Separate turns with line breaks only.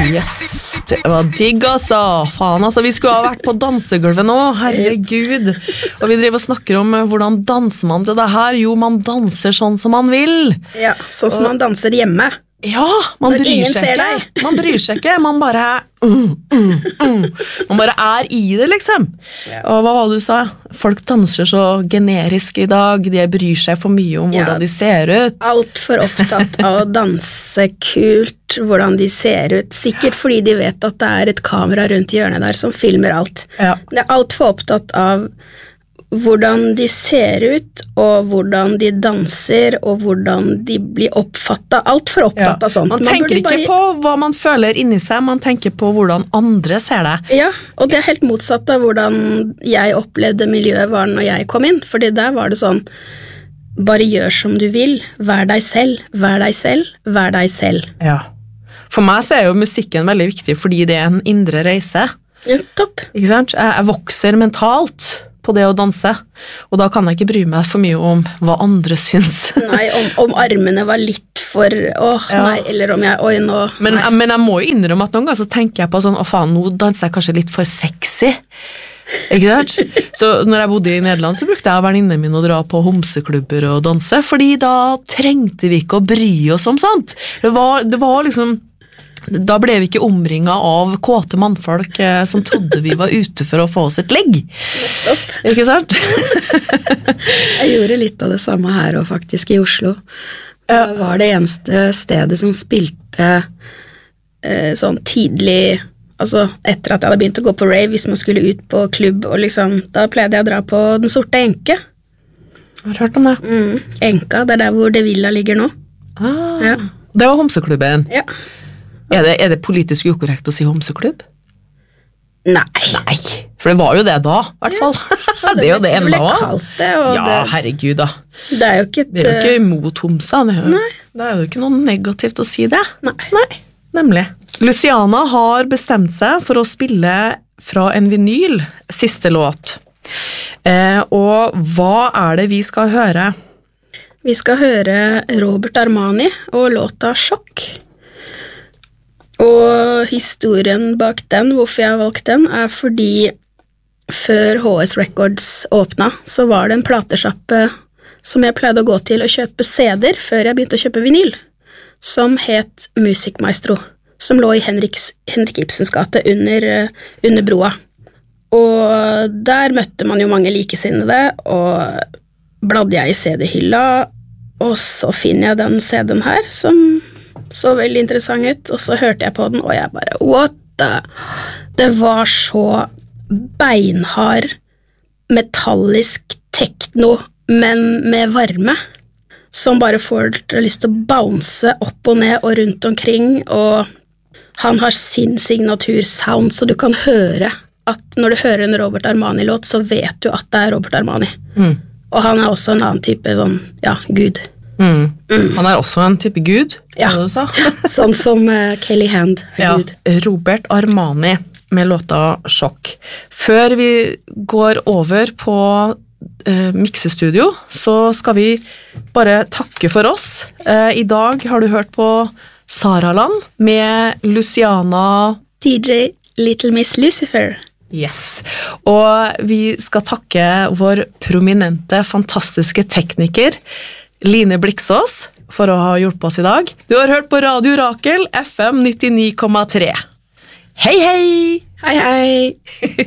Yes, det var digg altså. Faen altså, vi skulle ha vært på dansegulvet nå, herregud. Og vi driver og snakker om hvordan danser man til det her. Jo, man danser sånn som man vil.
Ja, sånn som man danser hjemme.
Ja, man bryr seg ikke. Man bryr seg ikke, man bare Man bare i det, liksom. Ja. Og hva var det du sa? Folk danser så generisk i dag. De bryr seg for mye om hvordan de ser ut.
Alt for opptatt av å danse kult, hvordan de ser ut. Sikkert fordi de vet at det et kamera rundt hjørnet der som filmer alt. Ja. Det alt for opptatt av hvordan de ser ut, og hvordan de danser, og hvordan de blir oppfattet. Alt for opptatt av sånt.
Man tenker ikke på hva man føler inni seg, man tenker på hvordan andre ser det.
Ja, og det helt motsatt av hvordan jeg opplevde miljøet var når jeg kom inn, fordi der var det sånn, bare gjør som du vil, vær deg selv, vær deg selv, vær deg selv.
Ja. For meg så jo musikken veldig viktig, fordi det en indre reise.
Ja, topp.
Ikke sant? Jeg vokser mentalt på det å danse, og da kan jeg ikke bry meg for mye om hva andre syns.
Nei, om armene var litt for, nei, eller om jeg, nå.
Men jeg må jo innrømme at noen ganger så tenker jeg på sånn, faen, nå danser jeg kanskje litt for sexy. Ikke sant? Så når jeg bodde i Nederland, så brukte jeg venninnene mine å dra på homseklubber og danse, fordi da trengte vi ikke å bry oss om sånt. Det var liksom da ble vi ikke omringet av kåte mannfolk som trodde vi var ute for å få oss et legg. Ikke sant?
Jeg gjorde litt av det samme her og faktisk i Oslo. Det var det eneste stedet som spilte sånn tidlig, altså etter at jeg hadde begynt å gå på rave, hvis man skulle ut på klubb, og liksom, da pleide jeg å dra på Den sorte enke.
Har du hørt om det?
Enka, det der hvor det villa ligger nå.
Ja. Det var homseklubben?
Ja.
Er det politisk ukorrekt å si homseklubb?
Nei.
For det var jo det da, i hvert fall. Ja, det jo det enda.
Det ble kalt det.
Ja, herregud da.
Det jo ikke
Vi jo ikke imot homsa. Det jo ikke noe negativt å si det.
Nei,
nemlig. Luciana har bestemt seg for å spille fra en vinyl siste låt. Og hva det vi skal høre?
Vi skal høre Robert Armani og låta Sjokk. Og historien bak den, hvorfor jeg har valgt den, fordi før HS Records åpnet, så var det en platesjappe som jeg pleide å gå til og kjøpe CD-er før jeg begynte å kjøpe vinyl, som het Music Maestro, som lå i Henrik Ibsens gate under broa. Og der møtte man jo mange likesinnede, og bladde jeg i CD-hylla, og så finner jeg den CD-en her, som så veldig interessant ut, og så hørte jeg på den, og jeg bare, what the? Det var så beinhard, metallisk techno, men med varme, som bare får lyst til å bounce opp og ned og rundt omkring, og han har sin signatursound, så du kan høre at når du hører en Robert Armani-låt, så vet du at det Robert Armani. Og han også en annen type, sånn, Gud.
Han også en type Gud,
ja.
Du sa.
Sånn som Kelly Hand Gud.
Robert Armani med låta Sjokk. Før vi går over på miksestudio, så skal vi bare takke for oss. I dag har du hørt på Saraland med Luciana
DJ Little Miss Lucifer.
Yes, og vi skal takke vår prominente, fantastiske tekniker Line Bliksås for å ha hjulpet oss i dag. Du har hørt på Radio Rakel, FM 99,3. Hei, hei!
Hei, hei!